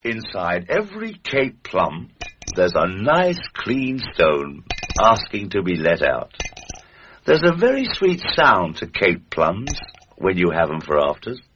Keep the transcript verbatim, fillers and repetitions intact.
Inside every Cape plum, there's a nice clean stone asking to be let out. There's a very sweet sound to Cape plums when you have 'em for afters.